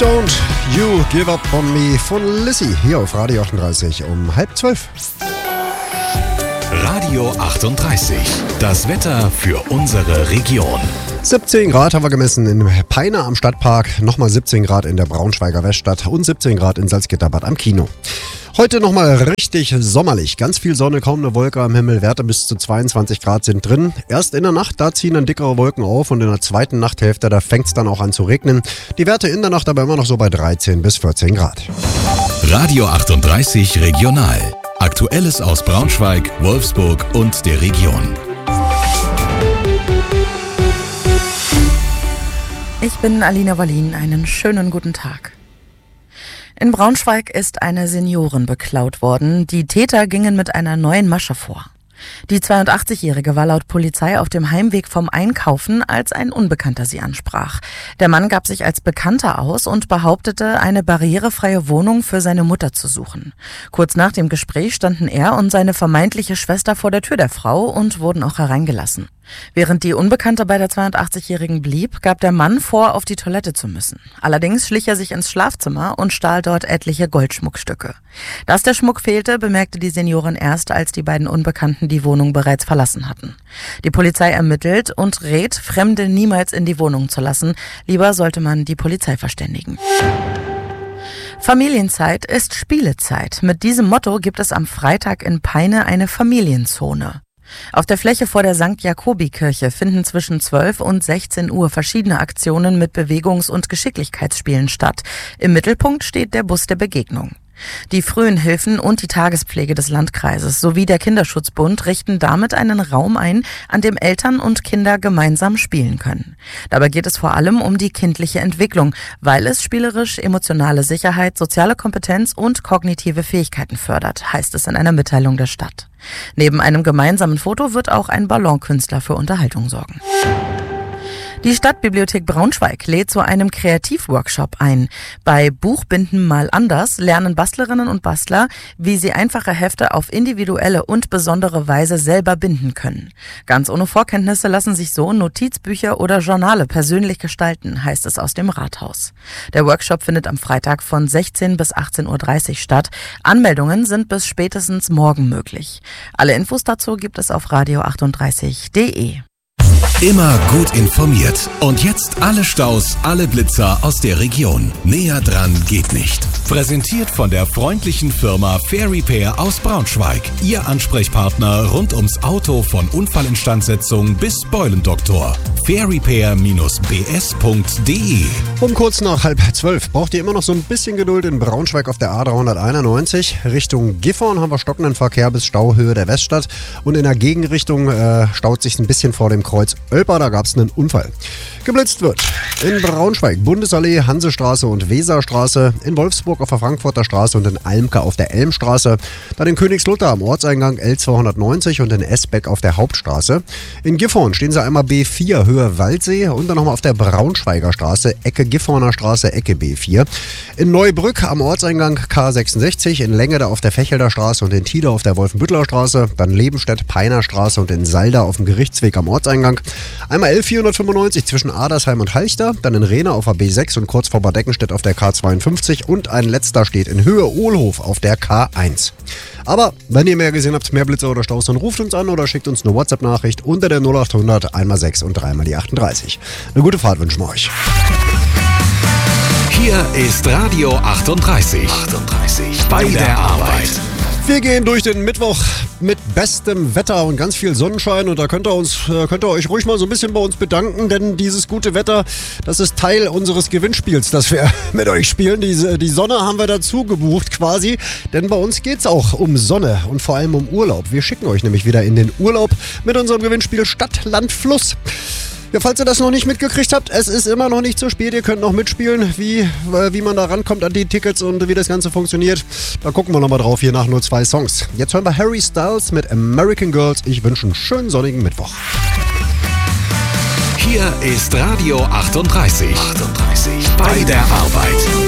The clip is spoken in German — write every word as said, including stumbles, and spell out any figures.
Don't You Give Up On Me von Lissy hier auf Radio achtunddreißig um halb zwölf. Radio achtunddreißig, das Wetter für unsere Region. siebzehn Grad haben wir gemessen in Peine am Stadtpark, nochmal siebzehn Grad in der Braunschweiger Weststadt und siebzehn Grad in Salzgitterbad am Kino. Heute nochmal richtig sommerlich. Ganz viel Sonne, kaum eine Wolke am Himmel. Werte bis zu zweiundzwanzig Grad sind drin. Erst in der Nacht, da ziehen dann dickere Wolken auf und in der zweiten Nachthälfte, da fängt es dann auch an zu regnen. Die Werte in der Nacht aber immer noch so bei dreizehn bis vierzehn Grad. Radio achtunddreißig Regional. Aktuelles aus Braunschweig, Wolfsburg und der Region. Ich bin Alina Wallin. Einen schönen guten Tag. In Braunschweig ist eine Seniorin beklaut worden. Die Täter gingen mit einer neuen Masche vor. Die zweiundachtzigjährige war laut Polizei auf dem Heimweg vom Einkaufen, als ein Unbekannter sie ansprach. Der Mann gab sich als Bekannter aus und behauptete, eine barrierefreie Wohnung für seine Mutter zu suchen. Kurz nach dem Gespräch standen er und seine vermeintliche Schwester vor der Tür der Frau und wurden auch hereingelassen. Während die Unbekannte bei der zweiundachtzigjährigen blieb, gab der Mann vor, auf die Toilette zu müssen. Allerdings schlich er sich ins Schlafzimmer und stahl dort etliche Goldschmuckstücke. Dass der Schmuck fehlte, bemerkte die Seniorin erst, als die beiden Unbekannten die Wohnung bereits verlassen hatten. Die Polizei ermittelt und rät, Fremde niemals in die Wohnung zu lassen. Lieber sollte man die Polizei verständigen. Familienzeit ist Spielezeit. Mit diesem Motto gibt es am Freitag in Peine eine Familienzone. Auf der Fläche vor der Sankt Jakobi-Kirche finden zwischen zwölf und sechzehn Uhr verschiedene Aktionen mit Bewegungs- und Geschicklichkeitsspielen statt. Im Mittelpunkt steht der Bus der Begegnung. Die frühen Hilfen und die Tagespflege des Landkreises sowie der Kinderschutzbund richten damit einen Raum ein, an dem Eltern und Kinder gemeinsam spielen können. Dabei geht es vor allem um die kindliche Entwicklung, weil es spielerisch emotionale Sicherheit, soziale Kompetenz und kognitive Fähigkeiten fördert, heißt es in einer Mitteilung der Stadt. Neben einem gemeinsamen Foto wird auch ein Ballonkünstler für Unterhaltung sorgen. Die Stadtbibliothek Braunschweig lädt zu einem Kreativworkshop ein. Bei Buchbinden mal anders lernen Bastlerinnen und Bastler, wie sie einfache Hefte auf individuelle und besondere Weise selber binden können. Ganz ohne Vorkenntnisse lassen sich so Notizbücher oder Journale persönlich gestalten, heißt es aus dem Rathaus. Der Workshop findet am Freitag von sechzehn bis achtzehn Uhr dreißig statt. Anmeldungen sind bis spätestens morgen möglich. Alle Infos dazu gibt es auf radio achtunddreißig punkt de. Immer gut informiert. Und jetzt alle Staus, alle Blitzer aus der Region. Näher dran geht nicht. Präsentiert von der freundlichen Firma Fair Repair aus Braunschweig. Ihr Ansprechpartner rund ums Auto von Unfallinstandsetzung bis Beulendoktor. fair repair b s punkt de. Um kurz nach halb zwölf braucht ihr immer noch so ein bisschen Geduld in Braunschweig auf der A dreihunderteinundneunzig. Richtung Gifhorn haben wir stockenden Verkehr bis Stauhöhe der Weststadt. Und in der Gegenrichtung äh, staut sich ein bisschen vor dem Kreuz Oelper, da gab es einen Unfall. Geblitzt wird in Braunschweig, Bundesallee, Hansestraße und Weserstraße, in Wolfsburg auf der Frankfurter Straße und in Almke auf der Elmstraße, dann in Königslutter am Ortseingang L zweihundertneunzig und in Esbeck auf der Hauptstraße. In Gifhorn stehen sie einmal B vier Höhe Waldsee und dann nochmal auf der Braunschweiger Straße, Ecke Gifhorner Straße, Ecke B vier. In Neubrück am Ortseingang K sechsundsechzig, in Längede auf der Fechelder Straße und in Tide auf der Wolfenbütteler Straße, dann Lebenstedt, Peiner Straße und in Salda auf dem Gerichtsweg am Ortseingang. Einmal L vierhundertfünfundneunzig zwischen Adersheim und Halchter, dann in Rehne auf der B sechs und kurz vor Bad Deckenstedt auf der K zweiundfünfzig und ein letzter steht in Höhe Ohlhof auf der K eins. Aber wenn ihr mehr gesehen habt, mehr Blitzer oder Staus, dann ruft uns an oder schickt uns eine WhatsApp-Nachricht unter der null achthundert einmal sechs und dreimal die achtunddreißig. Eine gute Fahrt wünschen wir euch. Hier ist Radio achtunddreißig. achtunddreißig bei der Arbeit. Wir gehen durch den Mittwoch mit bestem Wetter und ganz viel Sonnenschein und da könnt ihr, uns, könnt ihr euch ruhig mal so ein bisschen bei uns bedanken, denn dieses gute Wetter, das ist Teil unseres Gewinnspiels, das wir mit euch spielen. Die, die Sonne haben wir dazu gebucht quasi, denn bei uns geht's auch um Sonne und vor allem um Urlaub. Wir schicken euch nämlich wieder in den Urlaub mit unserem Gewinnspiel Stadt, Land, Fluss. Ja, falls ihr das noch nicht mitgekriegt habt, es ist immer noch nicht zu spät. Ihr könnt noch mitspielen, wie, äh, wie man da rankommt an die Tickets und wie das Ganze funktioniert. Da gucken wir nochmal drauf, hier nach nur zwei Songs. Jetzt hören wir Harry Styles mit American Girls. Ich wünsche einen schönen sonnigen Mittwoch. Hier ist Radio achtunddreißig. achtunddreißig bei der Arbeit.